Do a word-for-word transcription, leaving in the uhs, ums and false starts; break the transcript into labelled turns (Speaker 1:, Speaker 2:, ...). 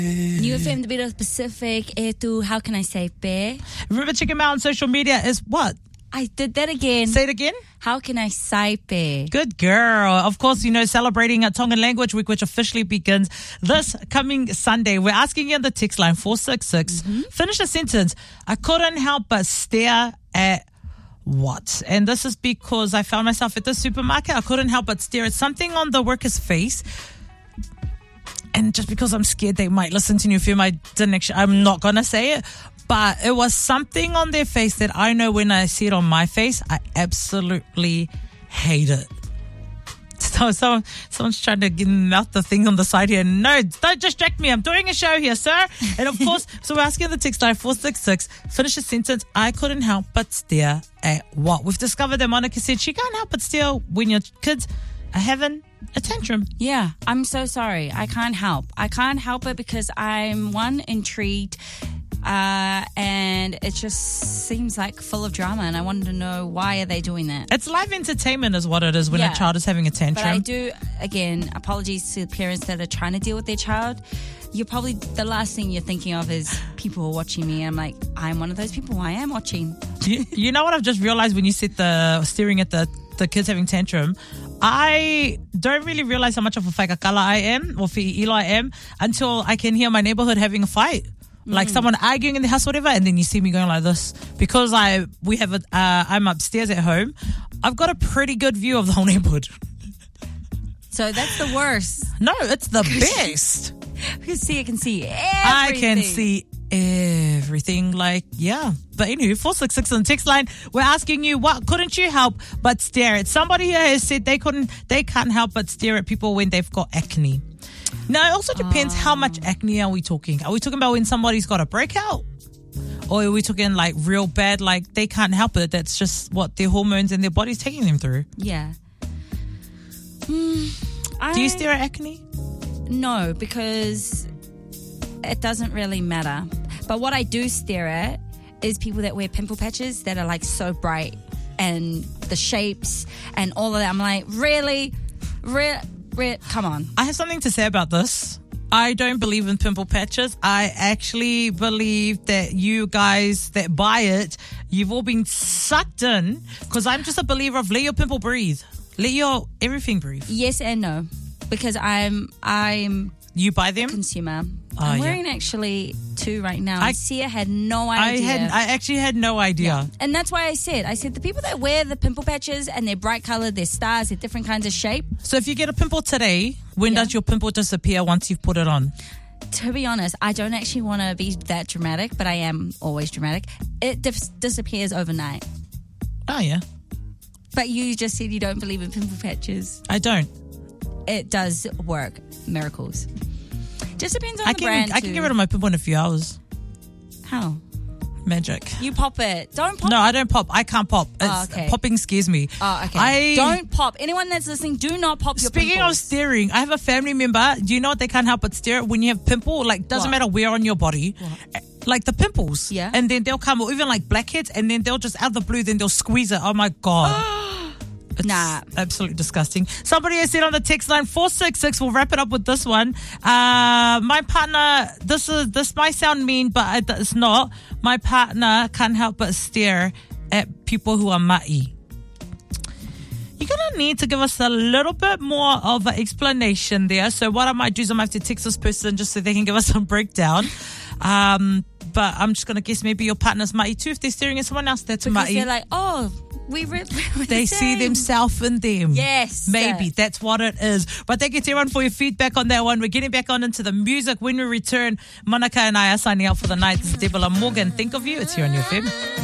Speaker 1: New F M, the bit of Pacific. E tu, how can I say pe?
Speaker 2: Remember, check him out on social media is what?
Speaker 1: I did that again.
Speaker 2: Say it again.
Speaker 1: How can I say pe?
Speaker 2: Good girl. Of course, you know, celebrating a Tongan Language Week, which officially begins this coming Sunday. We're asking you on the text line four six six. Mm-hmm. Finish a sentence. I couldn't help but stare at what? And this is because I found myself at the supermarket. I couldn't help but stare at something on the worker's face. And just because I'm scared they might listen to New F M, I didn't actually, I'm not going to say it. But it was something on their face that I know when I see it on my face, I absolutely hate it. So someone, someone's trying to get out the thing on the side here. No, don't distract me. I'm doing a show here, sir. And of course, so we're asking the text line four six six. Finish a sentence. I couldn't help but stare at what? We've discovered that Monica said she can't help but stare when your kids are having a tantrum.
Speaker 1: Yeah, I'm so sorry. I can't help. I can't help it because I'm, one, intrigued. Uh, and it just seems like full of drama, and I wanted to know, why are they doing that?
Speaker 2: It's live entertainment is what it is when
Speaker 1: yeah.
Speaker 2: a child is having a tantrum.
Speaker 1: But I do, again, apologies to the parents that are trying to deal with their child. You're probably, the last thing you're thinking of is people are watching me. I'm like, I'm one of those people. I am watching.
Speaker 2: you, you know what I've just realized when you said the staring at the, the kids having tantrum? I don't really realize how much of a whaikakala I am, or fi'ila I am, until I can hear my neighborhood having a fight. Like mm. someone arguing in the house, whatever, and then you see me going like this. Because I we have a, uh, I'm upstairs at home, I've got a pretty good view of the whole neighborhood.
Speaker 1: So that's the worst.
Speaker 2: No, it's the best.
Speaker 1: You can see, I can see everything.
Speaker 2: I can see everything. Like, yeah. But anyway, four six six on the text line, we're asking you, what couldn't you help but stare at? Somebody here has said they couldn't, they can't help but stare at people when they've got acne. Now, it also depends oh. how much acne are we talking. Are we talking about when somebody's got a breakout? Or are we talking like real bad, like they can't help it? That's just what their hormones and their body's taking them through.
Speaker 1: Yeah. Mm, I,
Speaker 2: Do you stare at acne?
Speaker 1: No, because it doesn't really matter. But what I do stare at is people that wear pimple patches that are like so bright, and the shapes and all of that. I'm like, really? Really? Re- come on.
Speaker 2: I have something to say about this. I don't believe in pimple patches. I actually believe that you guys that buy it, you've all been sucked in, because I'm just a believer of let your pimple breathe. Let your everything breathe.
Speaker 1: Yes and no. Because I'm I'm
Speaker 2: You buy them?
Speaker 1: Consumer.
Speaker 2: Oh,
Speaker 1: I'm
Speaker 2: yeah.
Speaker 1: wearing actually two right now.
Speaker 2: I,
Speaker 1: I Sia had no
Speaker 2: I
Speaker 1: idea.
Speaker 2: had I actually had no idea.
Speaker 1: Yeah. And that's why I said, I said the people that wear the pimple patches and they're bright colored, they're stars, they're different kinds of shape.
Speaker 2: So if you get a pimple today, when
Speaker 1: yeah.
Speaker 2: does your pimple disappear once you've put it on?
Speaker 1: To be honest, I don't actually want to be that dramatic, but I am always dramatic. It dis- disappears overnight.
Speaker 2: Oh, yeah.
Speaker 1: But you just said you don't believe in pimple patches.
Speaker 2: I don't.
Speaker 1: It does work. Miracles. Just depends on
Speaker 2: I
Speaker 1: the
Speaker 2: can,
Speaker 1: brand.
Speaker 2: I
Speaker 1: too.
Speaker 2: can get rid of my pimple in a few hours.
Speaker 1: How?
Speaker 2: Magic.
Speaker 1: You pop it. Don't pop.
Speaker 2: No, I don't pop. I can't pop. It's,
Speaker 1: Oh, okay.
Speaker 2: Popping scares me.
Speaker 1: Oh, okay.
Speaker 2: I,
Speaker 1: don't pop. Anyone that's listening, do not pop your
Speaker 2: Speaking
Speaker 1: pimples.
Speaker 2: of staring, I have a family member. Do you know what they can't help but stare at when you have pimple? Like, doesn't
Speaker 1: What?
Speaker 2: matter where on your body.
Speaker 1: What?
Speaker 2: Like the pimples.
Speaker 1: Yeah.
Speaker 2: And then they'll come, or even like blackheads, and then they'll just out of the blue, then they'll squeeze it. Oh my God. It's
Speaker 1: Nah.
Speaker 2: absolutely disgusting. Somebody has said on the text line four six six, we'll wrap it up with this one. Uh, my partner, this is this might sound mean, but it's not. My partner can't help but stare at people who are ma'i. You're going to need to give us a little bit more of an explanation there. So what I might do is I might have to text this person just so they can give us some breakdown. Um, but I'm just going to guess maybe your partner's ma'i too. If they're staring at someone else, that's
Speaker 1: Because
Speaker 2: ma'i.
Speaker 1: they're like, oh, we re- we're
Speaker 2: They
Speaker 1: the
Speaker 2: see
Speaker 1: same.
Speaker 2: themselves in them.
Speaker 1: Yes.
Speaker 2: Maybe. That's what it is. But thank you to everyone for your feedback on that one. We're getting back on into the music. When we return, Monica and I are signing out for the night. This is Deborah Morgan. Think of you. It's here on your F M.